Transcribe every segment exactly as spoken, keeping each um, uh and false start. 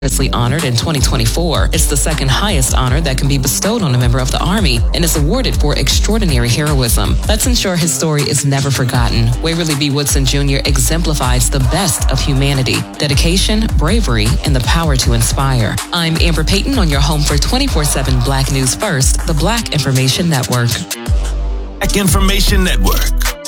honored in twenty twenty-four. It's the second highest honor that can be bestowed on a member of the Army and is awarded for extraordinary heroism. Let's ensure his story is never forgotten. Waverly B. Woodson Junior exemplifies the best of humanity, dedication, bravery, and the power to inspire. I'm Amber Payton on your home for twenty-four seven Black News First, the Black Information Network. Black Information Network.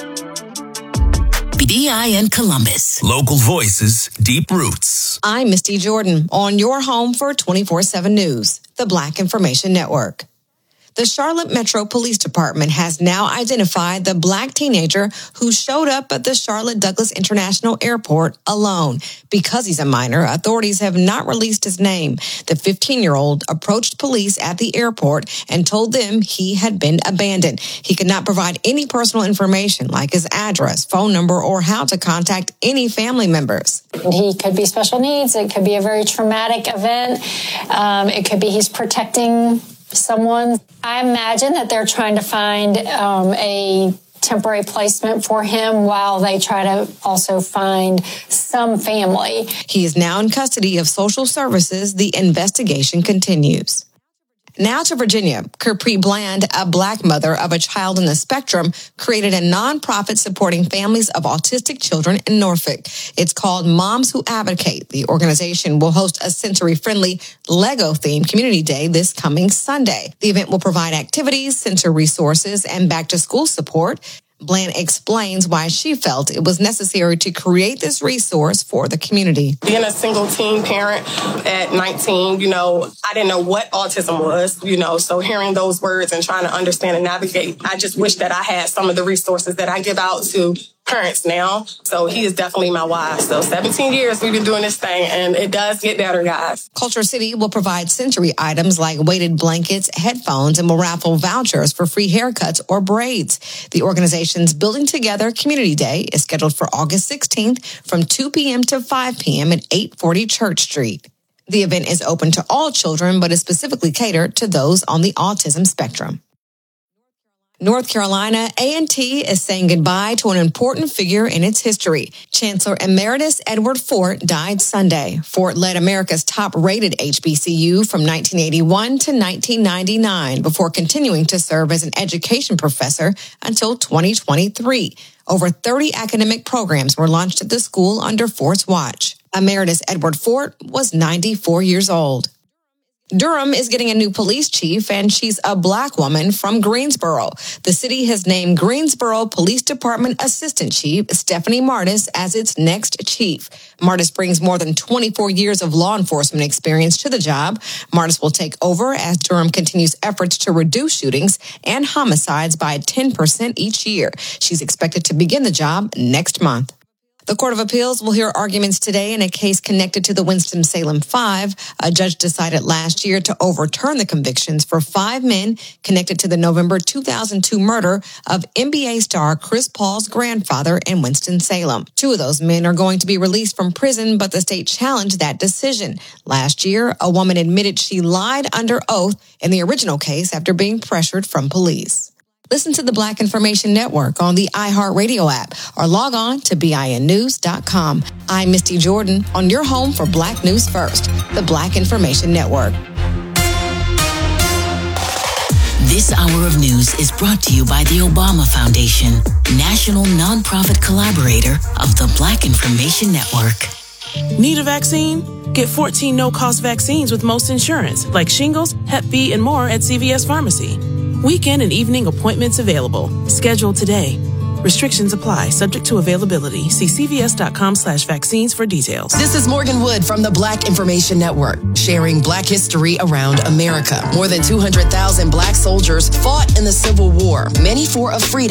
B I N Columbus. Local voices, deep roots. I'm Misty Jordan on your home for twenty-four seven News, the Black Information Network. The Charlotte Metro Police Department has now identified the Black teenager who showed up at the Charlotte Douglas International Airport alone. Because he's a minor, authorities have not released his name. The fifteen-year-old approached police at the airport and told them he had been abandoned. He could not provide any personal information like his address, phone number, or how to contact any family members. He could be special needs. It could be a very traumatic event. Um, it could be he's protecting someone. I imagine that they're trying to find um, a temporary placement for him while they try to also find some family. He is now in custody of social services. The investigation continues. Now to Virginia. Capri Bland, a Black mother of a child on the spectrum, created a nonprofit supporting families of autistic children in Norfolk. It's called Moms Who Advocate. The organization will host a sensory-friendly Lego-themed community day this coming Sunday. The event will provide activities, sensory resources, and back-to-school support. Bland explains why she felt it was necessary to create this resource for the community. Being a single teen parent at nineteen, you know, I didn't know what autism was, you know, so hearing those words and trying to understand and navigate, I just wish that I had some of the resources that I give out to parents now. So he is definitely my why. So seventeen years we've been doing this thing, and it does get better, guys. Culture City will provide sensory items like weighted blankets, headphones, and will raffle vouchers for free haircuts or braids. The organization's Building Together Community Day is scheduled for August sixteenth from two p.m. to five p.m. at eight forty Church Street. The event is open to all children, but is specifically catered to those on the autism spectrum. North Carolina A and T is saying goodbye to an important figure in its history. Chancellor Emeritus Edward Fort died Sunday. Fort led America's top-rated H B C U from nineteen eighty-one to nineteen ninety-nine before continuing to serve as an education professor until twenty twenty-three. Over thirty academic programs were launched at the school under Fort's watch. Emeritus Edward Fort was ninety-four years old. Durham is getting a new police chief, and she's a Black woman from Greensboro. The city has named Greensboro Police Department Assistant Chief Stephanie Martis as its next chief. Martis brings more than twenty-four years of law enforcement experience to the job. Martis will take over as Durham continues efforts to reduce shootings and homicides by ten percent each year. She's expected to begin the job next month. The Court of Appeals will hear arguments today in a case connected to the Winston-Salem Five. A judge decided last year to overturn the convictions for five men connected to the November two thousand two murder of N B A star Chris Paul's grandfather in Winston-Salem. Two of those men are going to be released from prison, but the state challenged that decision. Last year, a woman admitted she lied under oath in the original case after being pressured from police. Listen to the Black Information Network on the iHeartRadio app or log on to B I N news dot com. I'm Misty Jordan on your home for Black News First, the Black Information Network. This hour of news is brought to you by the Obama Foundation, national nonprofit collaborator of the Black Information Network. Need a vaccine? Get fourteen no-cost vaccines with most insurance, like shingles, Hep B, and more at C V S Pharmacy. Weekend and evening appointments available. Schedule today. Restrictions apply, subject to availability. See cvs.com slash vaccines for details. This is Morgan Wood from the Black Information Network, sharing Black history around America. More than two hundred thousand Black soldiers fought in the Civil War, many for a freedom